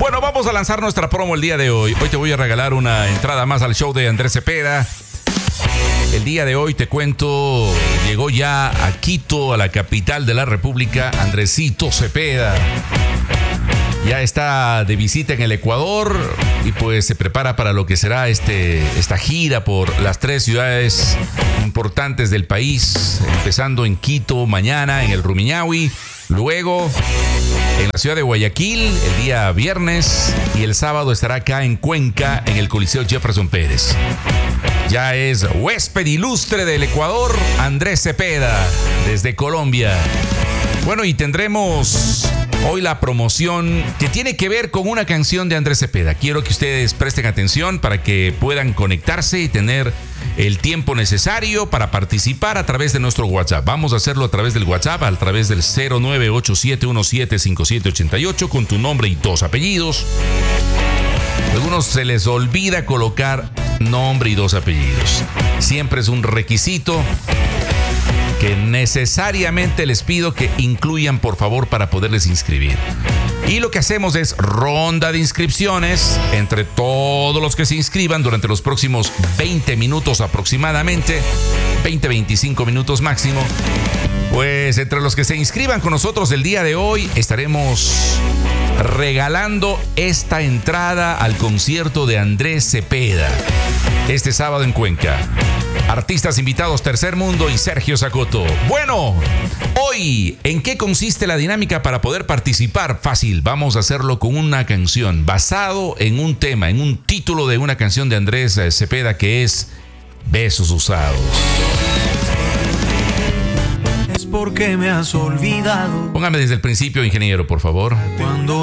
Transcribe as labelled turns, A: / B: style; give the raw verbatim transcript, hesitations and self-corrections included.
A: Bueno, vamos a lanzar nuestra promo el día de hoy. Hoy te voy a regalar una entrada más al show de Andrés Cepeda. El día de hoy te cuento, llegó ya a Quito, a la capital de la República, Andresito Cepeda. Ya está de visita en el Ecuador y pues se prepara para lo que será este, esta gira por las tres ciudades importantes del país, empezando en Quito mañana, en el Rumiñahui, luego en la ciudad de Guayaquil el día viernes y el sábado estará acá en Cuenca, en el Coliseo Jefferson Pérez. Ya es huésped ilustre del Ecuador, Andrés Cepeda, desde Colombia. Bueno, y tendremos hoy la promoción que tiene que ver con una canción de Andrés Cepeda. Quiero que ustedes presten atención para que puedan conectarse y tener el tiempo necesario para participar a través de nuestro WhatsApp. Vamos a hacerlo a través del WhatsApp, a través del cero nueve ocho siete uno siete cinco siete ocho ocho con tu nombre y dos apellidos. A algunos se les olvida colocar nombre y dos apellidos. Siempre es un requisito que necesariamente les pido que incluyan, por favor, para poderles inscribir. Y lo que hacemos es ronda de inscripciones entre todos los que se inscriban durante los próximos veinte minutos aproximadamente, veinte a veinticinco minutos máximo. Pues entre los que se inscriban con nosotros el día de hoy estaremos regalando esta entrada al concierto de Andrés Cepeda este sábado en Cuenca. Artistas invitados Tercer Mundo y Sergio Zacoto. Bueno, hoy, ¿en qué consiste la dinámica para poder participar? Fácil, vamos a hacerlo con una canción basado en un tema, en un título de una canción de Andrés Cepeda que es Besos Usados.
B: Es porque me has olvidado.
A: Póngame desde el principio, ingeniero, por favor.
B: Cuando